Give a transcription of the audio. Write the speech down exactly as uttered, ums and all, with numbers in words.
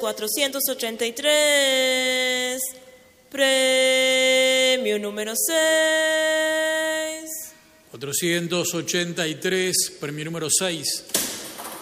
cuatrocientos ochenta y tres. Premio número seis. cuatrocientos ochenta y tres, premio número seis.